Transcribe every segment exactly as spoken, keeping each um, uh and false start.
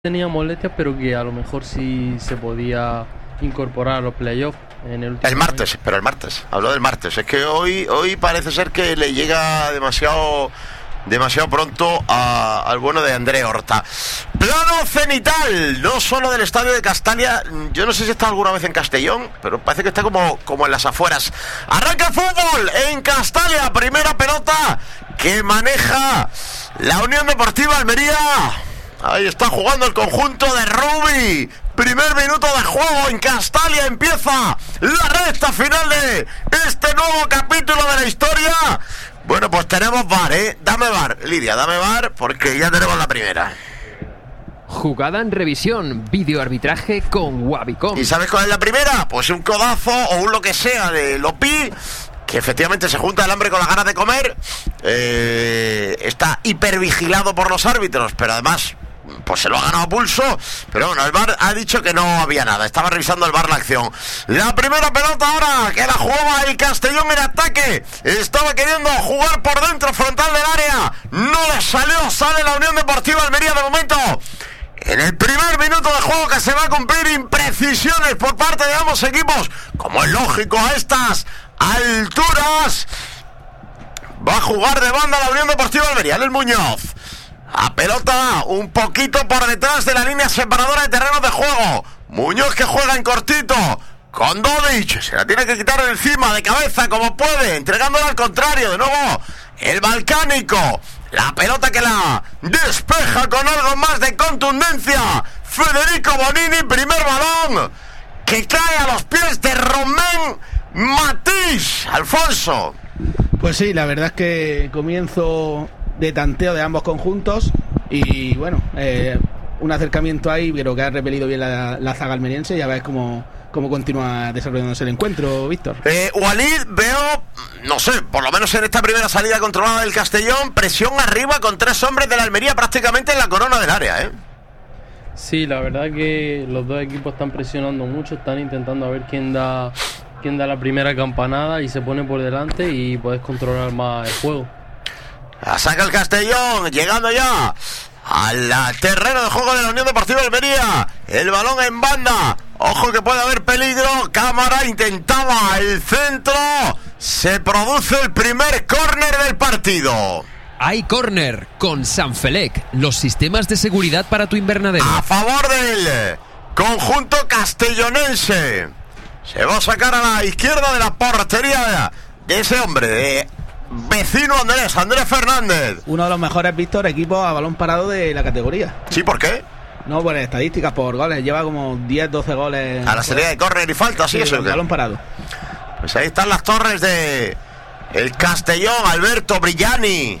tenía molestias, pero que a lo mejor sí se podía incorporar a los playoffs en el último el martes, año. Pero el martes, hablo del martes. Es que hoy hoy parece ser que le llega demasiado demasiado pronto a, al bueno de André Horta. Plano cenital, no solo del estadio de Castalia. Yo no sé si está alguna vez en Castellón, pero parece que está como, como en las afueras. Arranca el fútbol en Castalia, primera pelota que maneja la Unión Deportiva Almería. Ahí está jugando el conjunto de Rubi. Primer minuto de juego en Castalia. Empieza la recta final de este nuevo capítulo de la historia. Bueno, pues tenemos V A R, ¿eh? Dame V A R, Lidia, dame V A R, porque ya tenemos la primera. Jugada en revisión, videoarbitraje con Wabicom. ¿Y sabes cuál es la primera? Pues un codazo o un lo que sea de Lopi, que efectivamente se junta el hambre con las ganas de comer. Eh, está hipervigilado por los árbitros, pero además pues se lo ha ganado a pulso. Pero bueno, el V A R ha dicho que no había nada. Estaba revisando el V A R la acción. La primera pelota ahora que la jugaba el Castellón en ataque. Estaba queriendo jugar por dentro, frontal del área. No le salió. Sale la Unión Deportiva Almería de momento. En el primer minuto de juego que se va a cumplir, imprecisiones por parte de ambos equipos, como es lógico a estas alturas. Va a jugar de banda la Unión Deportiva Almería. El Muñoz. A pelota un poquito por detrás de la línea separadora de terrenos de juego. Muñoz que juega en cortito con Dodic. Se la tiene que quitar encima de cabeza como puede, entregándola al contrario. De nuevo el balcánico. La pelota que la despeja con algo más de contundencia Federico Bonini. Primer balón que cae a los pies de Romén Matís. Alfonso. Pues sí, la verdad es que comienzo de tanteo de ambos conjuntos y bueno, eh, un acercamiento ahí, pero que ha repelido bien la, la zaga almeriense. Ya ves cómo, cómo continúa desarrollándose el encuentro, Víctor. eh, Walid, veo, no sé, por lo menos en esta primera salida controlada del Castellón, presión arriba con tres hombres de la Almería prácticamente en la corona del área, ¿eh? Sí, la verdad que los dos equipos están presionando mucho, están intentando a ver quién da quién da la primera campanada y se pone por delante y puedes controlar más el juego. La saca el Castellón, llegando ya al terreno de juego de la Unión Deportiva Almería. El balón en banda. Ojo que puede haber peligro. Cámara intentaba el centro. Se produce el primer córner del partido. Hay córner con Sanfelec, los sistemas de seguridad para tu invernadero. A favor del conjunto castellonense. Se va a sacar a la izquierda de la portería de ese hombre, de vecino Andrés, Andrés Fernández. Uno de los mejores, Víctor, equipos a balón parado de la categoría. ¿Sí? ¿Por qué? No, por estadísticas, por goles. Lleva como diez, doce goles. A la salida de córner y falta, ¿sí? Sí, Eso. Balón parado. Pues ahí están las torres de el Castellón, Alberto Brillani,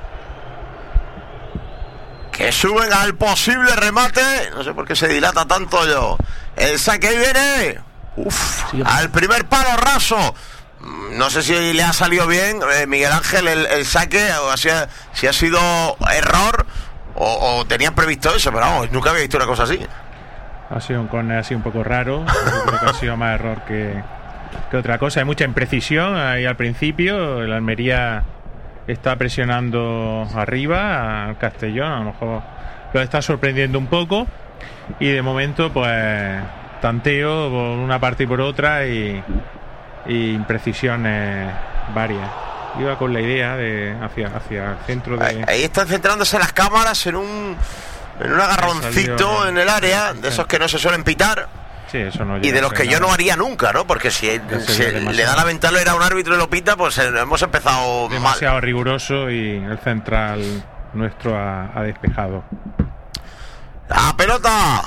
que suben al posible remate. No sé por qué se dilata tanto yo. El saque ahí viene. Uf, sí, al primer palo raso. No sé si le ha salido bien, eh, Miguel Ángel, el, el saque, o si ha, si ha sido error o, o tenían previsto eso, pero vamos, nunca había visto una cosa así. Ha sido un córner así un poco raro. Creo que ha sido más error que, que otra cosa. Hay mucha imprecisión ahí al principio. El Almería está presionando arriba al Castellón, a lo mejor lo está sorprendiendo un poco. Y de momento, pues, tanteo por una parte y por otra y, y imprecisiones varias. Iba con la idea de hacia, hacia el centro de... Ahí, ahí están centrándose las cámaras en un en un agarroncito en el área, de esos que no se suelen pitar. Sí, eso no, y de los que yo no haría nunca, ¿no? Porque si se le da la ventana a un árbitro y lo pita, pues hemos empezado demasiado mal. Riguroso, y el central nuestro ha, ha despejado. La pelota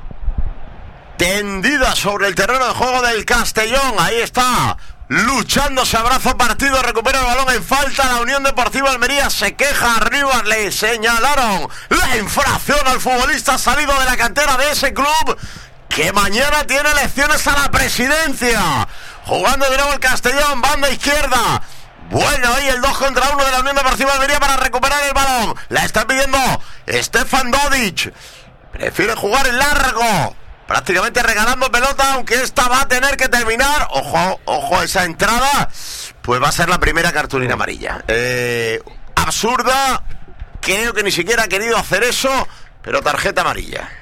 tendida sobre el terreno de juego del Castellón. Ahí está, luchándose a brazo partido, recupera el balón en falta. La Unión Deportiva Almería se queja arriba, le señalaron la infracción al futbolista salido de la cantera de ese club, que mañana tiene elecciones a la presidencia. Jugando de nuevo el Castellón, banda izquierda. Bueno, ahí el dos contra uno de la Unión Deportiva Almería para recuperar el balón. La está pidiendo Stefan Dodic. Prefiere jugar en largo, prácticamente regalando pelota, aunque esta va a tener que terminar. Ojo, ojo a esa entrada. Pues va a ser la primera cartulina amarilla. Eh, absurda. Creo que ni siquiera ha querido hacer eso, pero tarjeta amarilla.